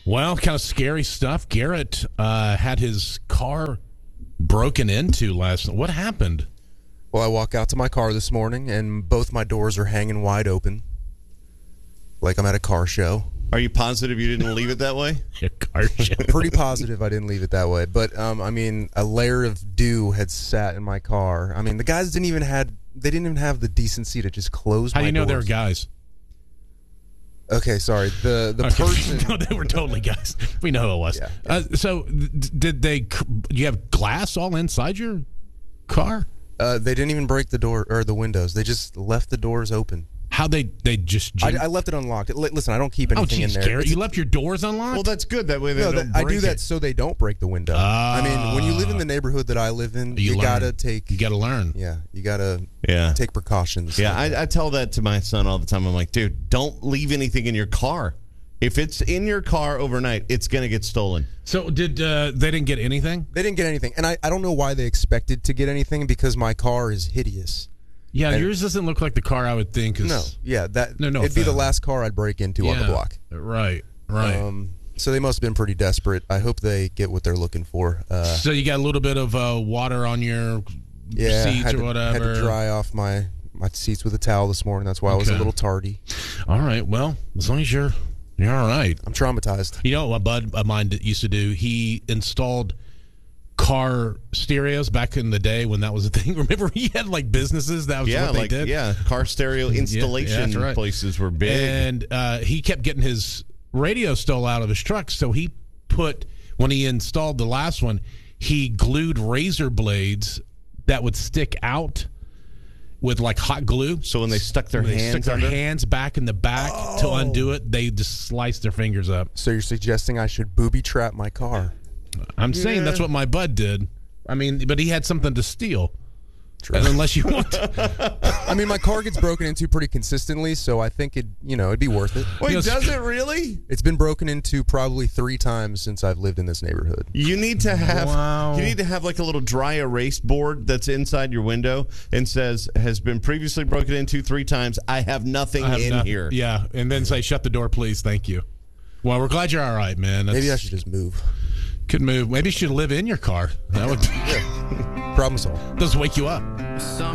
Well, kind of scary stuff. Garrett had his car broken into last night. What happened? Well, I walk out to my car this morning, and both my doors are hanging wide open, like I'm at a car show. Are you positive you didn't leave it that way? A car show. Pretty positive I didn't leave it that way. But, a layer of dew had sat in my car. I mean, the guys didn't even have the decency to just close my doors. How do you know they were guys? Okay, sorry. The person... No, they were totally guys. We know who it was. Yeah. Do you have glass all inside your car? They didn't even break the door or the windows. They just left the doors open. How they just... I left it unlocked. Listen, I don't keep anything in there. Garrett, you left your doors unlocked? Well, that's good. That way they don't break I do that so they don't break the window. I mean, when you live in the neighborhood that I live in, you gotta learn. Yeah, you gotta take precautions. Yeah, I tell that to my son all the time. I'm like, dude, don't leave anything in your car. If it's in your car overnight, it's going to get stolen. So they didn't get anything? They didn't get anything. And I don't know why they expected to get anything because my car is hideous. Yeah, yours doesn't look like the car I would think. No, it'd be the last car I'd break into on the block. Right. So they must have been pretty desperate. I hope they get what they're looking for. So you got a little bit of water on your seats or whatever? Had to dry off my seats with a towel this morning. That's why I was a little tardy. All right, well, as long as you're all right. I'm traumatized. You know what a bud of mine used to do? He installed car stereos back in the day when that was a thing. Remember, he had like businesses. That was what they did. Yeah, car stereo installation places were big. And he kept getting his radio stolen out of his truck. So he when he installed the last one, he glued razor blades that would stick out with like hot glue. So when they stuck their hands back in the back to undo it, they just sliced their fingers up. So you're suggesting I should booby trap my car? I'm saying that's what my bud did. I mean, but he had something to steal. True. Unless you want to. I mean, my car gets broken into pretty consistently, so I think it'd be worth it. Wait, does it really? It's been broken into probably 3 times since I've lived in this neighborhood. You need to have like a little dry erase board that's inside your window and says has been previously broken into 3 times. I have nothing here. Yeah, and then say shut the door, please. Thank you. Well, we're glad you're all right, man. Maybe I should just move. Could move. Maybe you should live in your car. That would problem solved. Does wake you up.